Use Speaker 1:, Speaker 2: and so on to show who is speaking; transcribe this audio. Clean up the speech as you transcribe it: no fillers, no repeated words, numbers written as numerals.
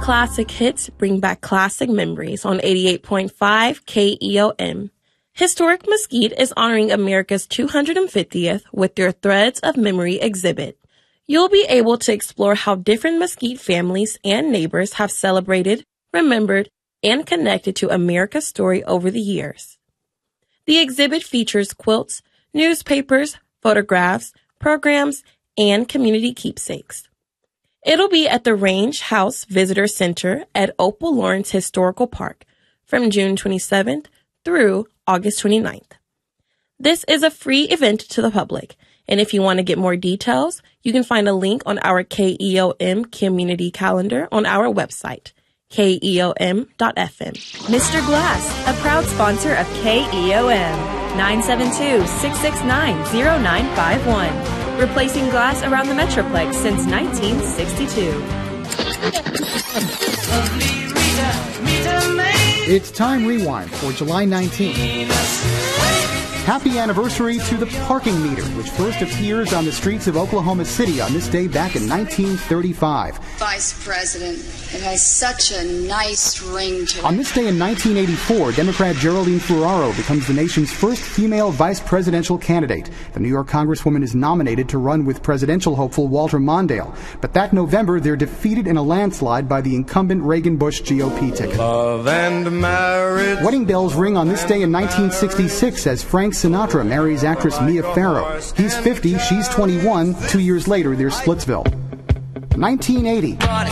Speaker 1: classic hits bring back classic memories on 88.5 KEOM. Historic Mesquite is honoring America's 250th with their Threads of Memory exhibit. You'll be able to explore how different Mesquite families and neighbors have celebrated, remembered, and connected to America's story over the years. The exhibit features quilts, newspapers, photographs, programs, and community keepsakes. It'll be at the Range House Visitor Center at Opal Lawrence Historical Park from June 27th through August 29th. This is a free event to the public, and if you want to get more details, you can find a link on our KEOM community calendar on our website, keom.fm.
Speaker 2: Mr. Glass, a proud sponsor of KEOM, 972-669-0951. Replacing glass around the Metroplex since 1962.
Speaker 3: It's Time Rewind for July 19th. Happy anniversary to the parking meter, which first appears on the streets of Oklahoma City on this day back in 1935.
Speaker 4: Vice President, it has such a nice ring to it.
Speaker 3: On this day in 1984, Democrat Geraldine Ferraro becomes the nation's first female vice presidential candidate. The New York Congresswoman is nominated to run with presidential hopeful Walter Mondale. But that November, they're defeated in a landslide by the incumbent Reagan-Bush GOP ticket.
Speaker 5: Love and marriage.
Speaker 3: Wedding bells ring on this day in 1966 as Frank Sinatra marries actress Mia Farrow. He's 50, she's 21. 2 years later, there's Splitsville. 1980.